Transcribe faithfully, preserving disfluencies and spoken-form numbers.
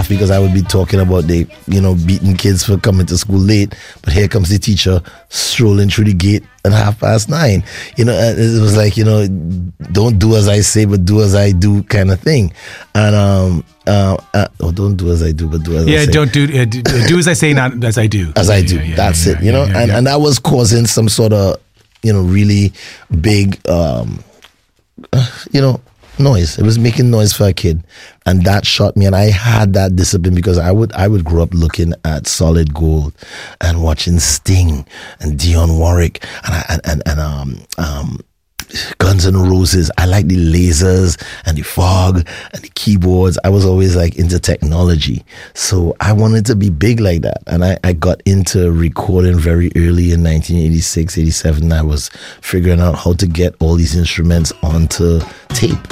laugh because I would be talking about the, you know, beating kids for coming to school late. But here comes the teacher strolling through the gate at half past nine. You know, and it was like, you know, don't do as I say, but do as I do kind of thing. And, um, uh, uh oh, don't do as I do, but do as yeah, I say. Yeah, don't do, uh, do, do as I say, not as I do. As I do. Yeah, yeah, That's yeah, it, yeah, you know, yeah, and, yeah. and that was causing some sort of, you know, really big, um, uh, you know, noise. It was making noise for a kid, and that shot me. And I had that discipline because I would I would grow up looking at Solid Gold and watching Sting and Dionne Warwick and I, and, and and um um Guns N' Roses. I like the lasers and the fog and the keyboards. I was always like into technology, so I wanted to be big like that. And I, I got into recording very early in nineteen eighty-six, eighty-seven. I was figuring out how to get all these instruments onto tape.